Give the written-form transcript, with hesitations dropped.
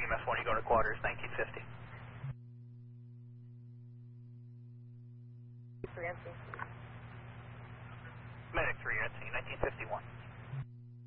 EMS 1, you go to quarters, 1950. Medic 3, Medic 3, 1951.